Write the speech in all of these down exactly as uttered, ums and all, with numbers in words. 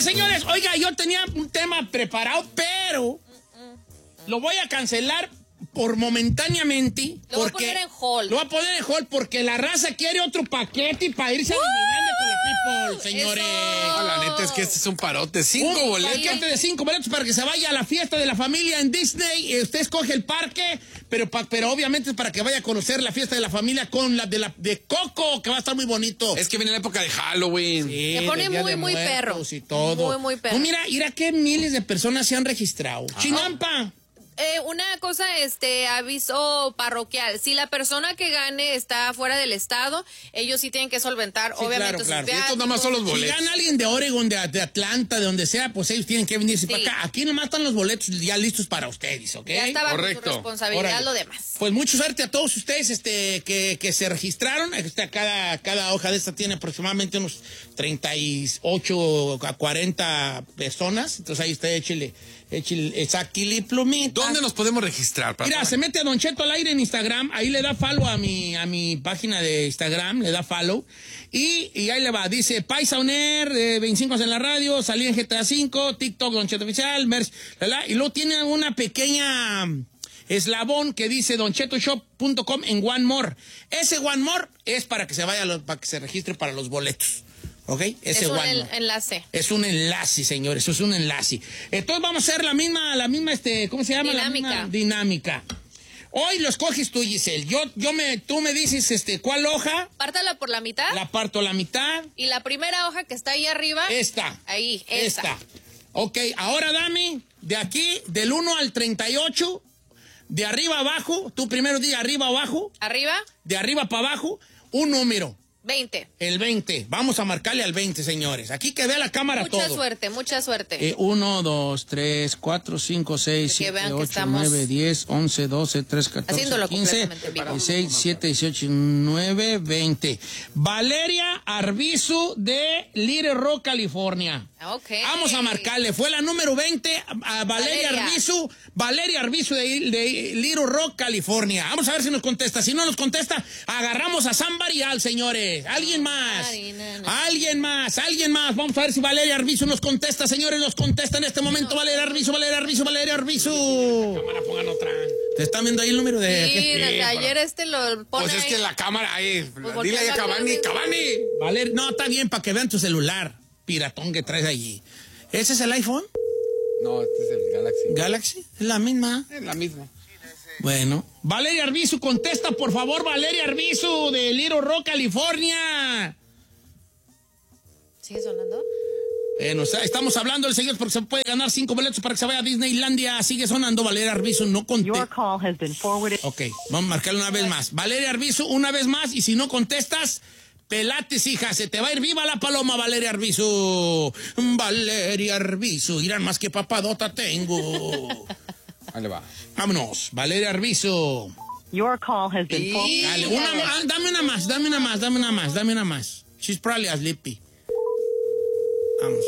señores, oiga, yo tenía un tema preparado, pero lo voy a cancelar por momentáneamente. Lo voy a poner en hold. Lo voy a poner en hold porque la raza quiere otro paquete para irse a Disneylandia con la people, señores. No, la neta es que este es un parote. Cinco un boletos. paquete de cinco boletos para que se vaya a la fiesta de la familia en Disney. Usted escoge el parque, pero, pa, pero obviamente es para que vaya a conocer la fiesta de la familia con la de, la, de Coco, que va a estar muy bonito. Es que viene la época de Halloween. Sí, Se pone muy, muy perro. Y todo. Muy, muy perro. No, mira, mira qué miles de personas se han registrado. Ajá. Chinampa. Eh, una cosa, este, aviso parroquial. Si la persona que gane está fuera del estado, ellos sí tienen que solventar, sí, claro, obviamente, claro. sus viáticos. Estos nomás son los boletos. Si gana alguien de Oregon, de, de Atlanta, de donde sea, pues ellos tienen que venirse sí. para acá. Aquí nomás están los boletos ya listos para ustedes, ¿ok? Ya está bajo Correcto. su responsabilidad. Órale. Lo demás. Pues mucha suerte a todos ustedes este, que, que se registraron. Este, cada, cada hoja de esta tiene aproximadamente unos treinta y ocho a cuarenta personas. Entonces ahí está, échele, échele, échale plumita. ¿Dónde nos podemos registrar? Para Mira, se mete a Don Cheto al aire en Instagram, ahí le da follow a mi, a mi página de Instagram, le da follow, y, y ahí le va, dice Paisa Oner, eh, veinticinco en la radio, salí en G T A cinco, TikTok Don Cheto Oficial, Merch, la, la, y luego tiene una pequeña eslabón que dice don cheto shop punto com en One More. Ese One More es para que se vaya, los, para que se registre para los boletos. ¿Ok? Ese es un one el, enlace. Es un enlace, señores, eso es un enlace. Entonces vamos a hacer la misma, la misma, este, ¿cómo se llama? Dinámica. La misma dinámica. Hoy lo escoges tú, Giselle. Yo, yo me, tú me dices, este, ¿cuál hoja? Pártala por la mitad. La parto a la mitad. Y la primera hoja que está ahí arriba. Esta. Ahí, esta. Esta. Ok, ahora dame, de aquí, del uno al treinta y ocho, de arriba abajo, tú primero di arriba abajo. Arriba. De arriba para abajo, un número. veinte. El veinte. Vamos a marcarle al veinte, señores. Aquí que vea la cámara todo. Mucha suerte, mucha suerte. Eh, uno, dos, tres, cuatro, cinco, seis, siete, ocho, nueve, diez, once, doce, trece, catorce, quince, dieciséis, diecisiete, dieciocho, diecinueve, veinte. Valeria Arbizu de Little Rock, California. Ok. Vamos a marcarle. Fue la número veinte a, a Valeria, Valeria Arbizu. Valeria Arbizu de, de Little Rock, California. Vamos a ver si nos contesta. Si no nos contesta, agarramos a San Barial, señores. Alguien más. Alguien más. Alguien más. Vamos a ver si Valeria Arbizu nos contesta, señores. Nos contesta en este momento. Valeria Arbizu, Valeria Arbizu, Valeria Arbizu. Cámara, pongan otra. ¿Te están viendo ahí el número de...? Sí, desde sí, ayer este lo pone. Pues es ahí. que la cámara ahí. Pues dile ahí a Cavani, Cavani. Valeria, no, está bien para que vean tu celular. Piratón que traes allí. ¿Ese es el iPhone? No, este es el Galaxy. ¿Galaxy? Es la misma. Es la misma. Bueno. Valeria Arbizu, contesta, por favor, Valeria Arbizu, de Little Rock, California. ¿Sigue sonando? Eh, nos, estamos hablando del señor porque se puede ganar cinco boletos para que se vaya a Disneylandia. Sigue sonando Valeria Arbizu, no contesta. Ok, vamos a marcarle una vez más. Valeria Arbizu, una vez más, y si no contestas... Pelates, hija, se te va a ir viva la paloma, Valeria Arbizu. Valeria Arbizu, irán más que papadota tengo. Ahí va. Vámonos, Valeria Arbizu. Your call has been y... Dale, una, ah, dame una más, dame una más, dame una más, dame una más. She's probably sleepy. Vamos.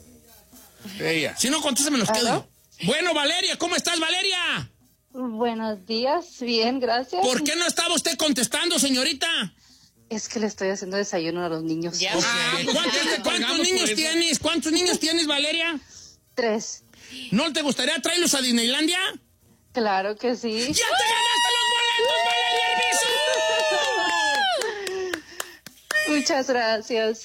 Ella. Si no contesta, me los quedo. Bueno, Valeria, ¿cómo estás, Valeria? Buenos días, bien, gracias. ¿Por qué no estaba usted contestando, señorita? Es que le estoy haciendo desayuno a los niños. Ya. Okay. Ah, ¿Cuántos, ¿cuántos niños tienes? ¿Cuántos niños tienes, Valeria? Tres. ¿No te gustaría traerlos a Disneylandia? Claro que sí. ¡Ya te ganaste los boletos, Valeria Arbizu! Muchas gracias.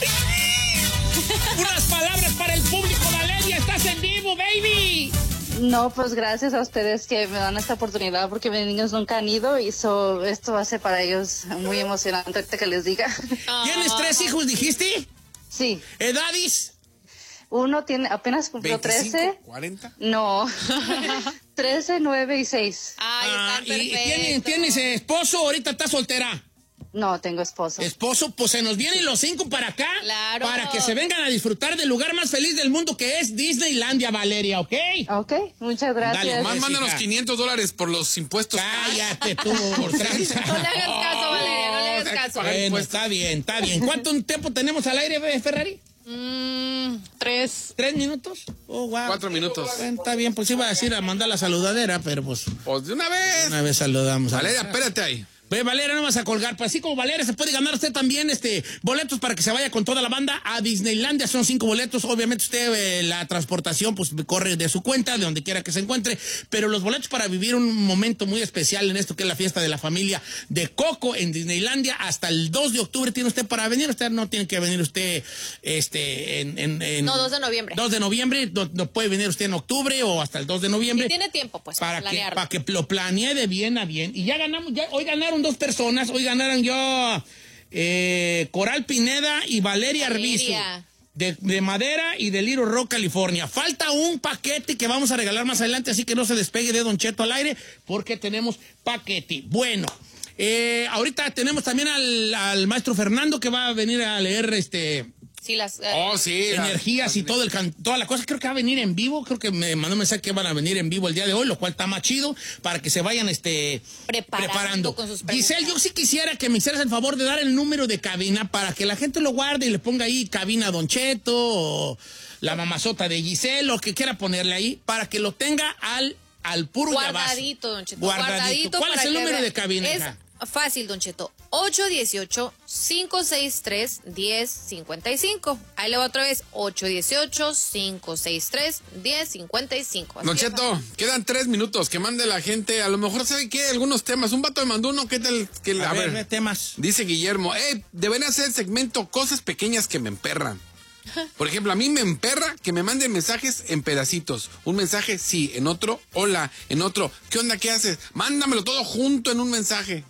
Unas palabras para el público, Valeria. Estás en vivo, baby. No, pues gracias a ustedes que me dan esta oportunidad porque mis niños nunca han ido y so, esto va a ser para ellos muy emocionante ahorita que les diga. ¿Tienes tres hijos, dijiste? Sí. ¿Edades? Uno tiene, apenas cumplió veinticinco, trece. cuarenta. No. trece, nueve y seis. Ay, ah, están ¿y perfectos. tienes, tienes esposo o ahorita estás soltera? No, tengo esposo. Esposo, pues se nos vienen los cinco para acá. Claro. Para que se vengan a disfrutar del lugar más feliz del mundo que es Disneylandia, Valeria, ¿ok? Ok, muchas gracias. Dale, Más Jessica. mándanos quinientos dólares por los impuestos. Cállate tú, por tranza. No le hagas caso, Valeria, no le hagas caso. Bueno, está bien, está bien. ¿Cuánto tiempo tenemos al aire, Ferrari? Mm, tres. ¿Tres minutos? Oh, wow. Cuatro minutos. Bueno, está bien, pues iba a decir a mandar la saludadera, pero pues... Pues de una vez. Una vez saludamos. Valeria, espérate ahí. Ve, Valeria, no vas a colgar. Pues así como Valeria, se puede ganar usted también este boletos para que se vaya con toda la banda a Disneylandia. Son cinco boletos. Obviamente usted, eh, la transportación, pues corre de su cuenta, de donde quiera que se encuentre. Pero los boletos para vivir un momento muy especial en esto que es la fiesta de la familia de Coco en Disneylandia. Hasta el dos de octubre tiene usted para venir. Usted no tiene que venir usted este, en, en, en... No, dos de noviembre. dos de noviembre. No, no puede venir usted en octubre o hasta el dos de noviembre. Y tiene tiempo, pues, para, para que, planear. para que lo planee de bien a bien. Y ya ganamos, ya, hoy ganaron dos personas, hoy ganaron yo, eh, Coral Pineda y Valeria, Valeria. Arbizu, de, de Madera y de Little Rock, California. Falta un paquete que vamos a regalar más adelante, así que no se despegue de Don Cheto al aire, porque tenemos paquete. Bueno, eh, ahorita tenemos también al, al maestro Fernando que va a venir a leer este... Sí, las... eh, Oh, sí. energías y todo el can toda la cosa. Creo que va a venir en vivo. Creo que me mandó un mensaje que van a venir en vivo el día de hoy, lo cual está más chido para que se vayan este Preparando preparando. con sus Giselle, preguntas. yo sí quisiera que me hicieras el favor de dar el número de cabina para que la gente lo guarde y le ponga ahí cabina Don Cheto o la mamazota de Giselle, lo que quiera ponerle ahí, para que lo tenga al, al puro Guardadito, llavazo. Don Cheto. Guardadito. Guardadito. ¿Cuál es para el que número vea. de cabina, Es hija? fácil, Don Cheto. ocho uno ocho, cinco seis tres, uno cero cinco cinco. Ahí le va otra vez. ocho uno ocho, cinco seis tres, uno cero cinco cinco. Así Don es, Cheto, quedan tres minutos. Que mande la gente. A lo mejor sabe qué, algunos temas. Un vato me mandó uno. ¿Qué tal? Que, A, ver, ver, temas. Dice Guillermo, eh, deben hacer el segmento cosas pequeñas que me emperran. Por ejemplo, a mí me emperra que me manden mensajes en pedacitos. Un mensaje, sí, en otro, hola, en otro, ¿qué onda, qué haces? Mándamelo todo junto en un mensaje.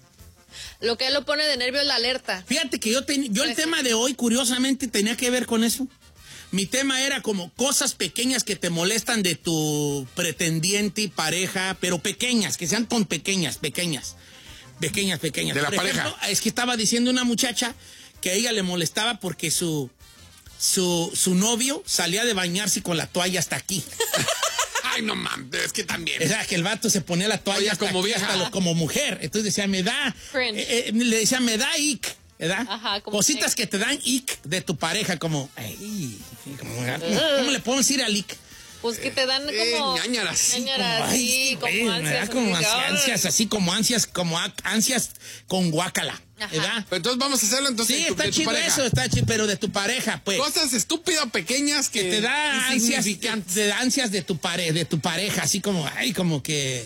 Lo que lo pone de nervio es la alerta. Fíjate que yo, ten, yo el Pues, tema de hoy, curiosamente, tenía que ver con eso. Mi tema era como cosas pequeñas que te molestan de tu pretendiente y pareja, pero pequeñas, que sean con pequeñas, pequeñas, pequeñas, pequeñas. De la Por pareja. ejemplo, es que estaba diciendo una muchacha que a ella le molestaba porque su, su, su novio salía de bañarse con la toalla hasta aquí. Ay, no mames, es que también. O sea, que el vato se ponía la toalla Oye, hasta como aquí, vieja. hasta lo- como mujer. Entonces decía, me da... Cringe. eh, eh, le decía, me da ick, ¿verdad? Ajá, como Cositas ick. que te dan ick de tu pareja, como... Ay, como ¿cómo, cómo le podemos decir al ick? Pues que te dan Eh, como... ñáñaras. ñáñaras, Ay, sí, como güey, me da ansias. como así, ay. ansias, así como ansias, como a- ansias con guácala, Ajá. ¿verdad? Pero entonces vamos a hacerlo entonces Sí, de tu, está de tu chido pareja. eso, está chido, pero de tu pareja, pues. Cosas estúpidas pequeñas que, Que te da ansias, insignificantes. te da ansias de tu pare, de tu pareja, así como, ay, como que...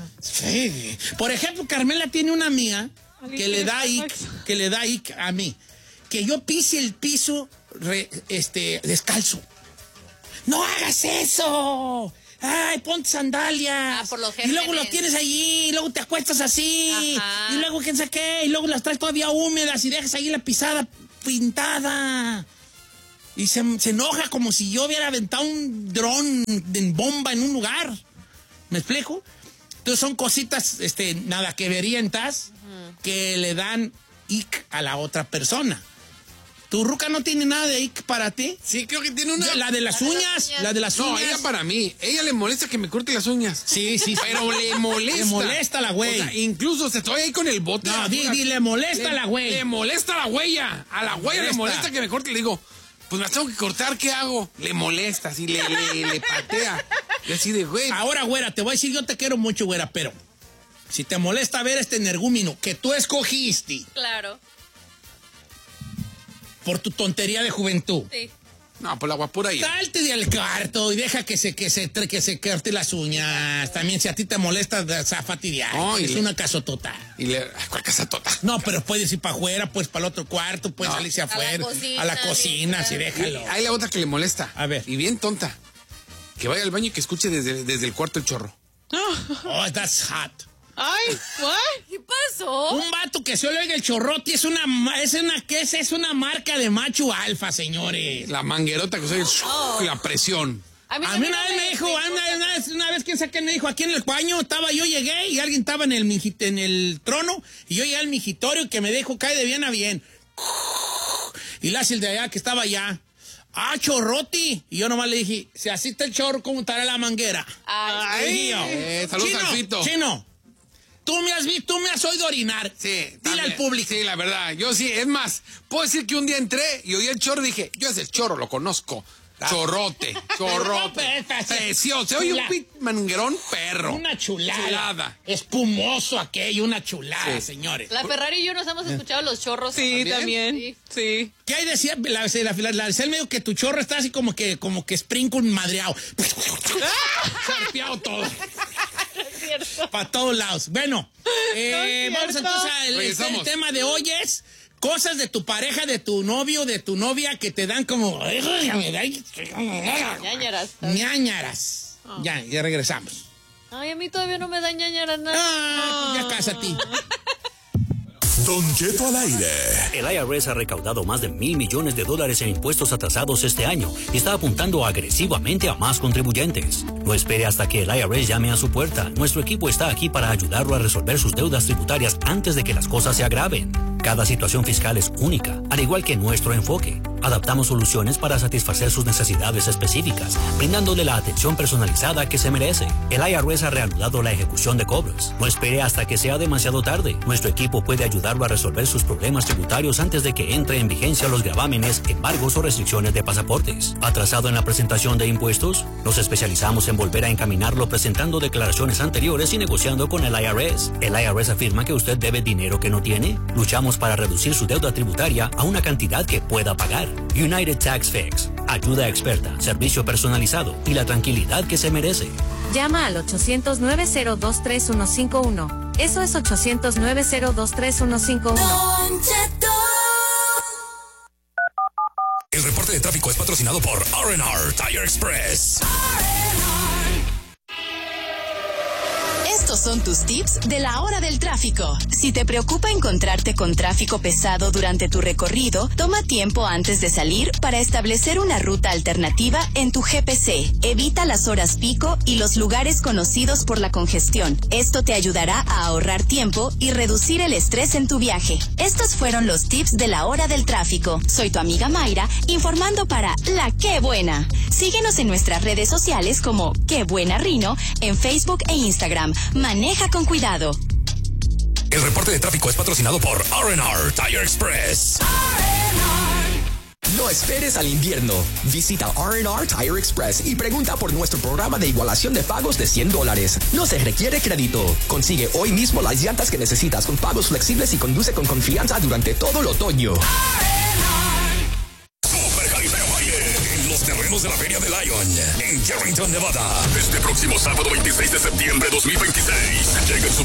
Sí. Por ejemplo, Carmela tiene una amiga que le da ick, que le da ick a mí. Que yo pise el piso re- este, descalzo. ¡No hagas eso! ¡Ay, ponte sandalias! Ah, por los y luego lo gérmenes. tienes allí, y luego te acuestas así, Ajá. y luego quién sabe qué, y luego las traes todavía húmedas y dejas ahí la pisada pintada. Y se, se enoja como si yo hubiera aventado un dron en bomba en un lugar. ¿Me explico? Entonces son cositas, este, nada que verientas, que le dan ick a la otra persona. ¿Tu ruca no tiene nada de ick para ti? Sí, creo que tiene una... La de las uñas, la de las No, uñas. ella para mí. Ella le molesta que me corte las uñas. Sí, sí, sí. Pero le molesta. Le molesta la güey. O sea, incluso se estoy ahí con el bote. No, de di, basura. di, le molesta Le- la güey. Le molesta la huella. A la huella le Molesta. molesta que me corte. Le digo, pues me las tengo que cortar, ¿qué hago? Le molesta, así le, le, le patea. Y así de, güey. Ahora, güera, te voy a decir, yo te quiero mucho, güera, pero si te molesta ver este energúmeno que tú escogiste Claro, por tu tontería de juventud, sí. No, por la guapura ahí. salte del cuarto y deja que se, que se, que se corte las uñas. También, si a ti te molesta, zafate de ahí. No, y es le- una casotota. Y le. Ay, ¿cuál casa tota? No, pero puedes ir para afuera, pues para el otro cuarto, puedes No. salirse A la afuera, cocina, a la cocina, bien, sí, déjalo. Hay la otra que le molesta. A ver. Y bien tonta. Que vaya al baño y que escuche desde, desde el cuarto el chorro. Oh, that's hot. Ay, what? ¿Qué pasó? Un vato que se oiga el chorrote es una, ma- es una, ¿qué es? Es una marca de macho alfa, señores. La manguerota que soy el, la presión. A mí también una vez me dijo, me- una, vez- una vez, una vez, quién sabe qué me dijo, aquí en el baño estaba yo, llegué y alguien estaba en el, miji- en el trono y yo llegué al migitorio que me dijo, cae de bien a bien. Y la hace el de allá que estaba allá. Ah, chorroti. Y yo nomás le dije, si así está el chorro, ¿cómo estará la manguera? Ay, Le dije yo, Eh, saludos chino, al Fito. Chino, tú me has visto, tú me has oído orinar. Sí. Dile también. al público. Sí, la verdad. Yo sí, es más, puedo decir que un día entré y oí el chorro y dije, yo ese chorro lo conozco. Chorrote, chorrote. Precioso. Se oye un pit manguerón perro. Una chulada. Chulada. Espumoso aquello, una chulada, Sí. señores. La Ferrari y yo nos hemos escuchado los chorros. Sí, también. Sí. Sí. ¿Qué hay decía? La, la, la, la, la medio que tu chorro está así como que, como que sprinkle madreado. Sarpeado todo. Para todos lados. Bueno, eh, No es vamos cierto. entonces al Regresamos. el tema de hoy es cosas de tu pareja, de tu novio, de tu novia que te dan como... Ñañaras. ñañaras. Ya, ya regresamos. Ay, a mí todavía no me da ñañaras nada. Ah, pues ya cásate. Don Cheto al aire. El I R S ha recaudado más de mil millones de dólares en impuestos atrasados este año y está apuntando agresivamente a más contribuyentes. No espere hasta que el I R S llame a su puerta. Nuestro equipo está aquí para ayudarlo a resolver sus deudas tributarias antes de que las cosas se agraven. Cada situación fiscal es única, al igual que nuestro enfoque. Adaptamos soluciones para satisfacer sus necesidades específicas, brindándole la atención personalizada que se merece. El I R S ha reanudado la ejecución de cobros. No espere hasta que sea demasiado tarde. Nuestro equipo puede ayudarlo a resolver sus problemas tributarios antes de que entre en vigencia los gravámenes, embargos o restricciones de pasaportes. ¿Atrasado en la presentación de impuestos? Nos especializamos en volver a encaminarlo presentando declaraciones anteriores y negociando con el I R S. ¿El I R S afirma que usted debe dinero que no tiene? Luchamos para reducir su deuda tributaria a una cantidad que pueda pagar. United Tax Fix. Ayuda experta, servicio personalizado y la tranquilidad que se merece. Llama al ochocientos, nueve cero dos, tres uno cinco uno. Eso es ochocientos, nueve cero dos, tres uno cinco uno. El reporte de tráfico es patrocinado por R and R Tire Express. Estos son tus tips de la hora del tráfico. Si te preocupa encontrarte con tráfico pesado durante tu recorrido, toma tiempo antes de salir para establecer una ruta alternativa en tu G P C. Evita las horas pico y los lugares conocidos por la congestión. Esto te ayudará a ahorrar tiempo y reducir el estrés en tu viaje. Estos fueron los tips de la hora del tráfico. Soy tu amiga Mayra, informando para La Qué Buena. Síguenos en nuestras redes sociales como Qué Buena Rino, en Facebook e Instagram. Maneja con cuidado. El reporte de tráfico es patrocinado por R and R Tire Express. No esperes al invierno. Visita R and R Tire Express y pregunta por nuestro programa de igualación de pagos de cien dólares. No se requiere crédito. Consigue hoy mismo las llantas que necesitas con pagos flexibles y conduce con confianza durante todo el otoño. Super Jaripeo Valle en los terrenos de la Feria de Lion en Carrington, Nevada. Este próximo sábado veintiséis de septiembre de dos mil veintiséis llega en su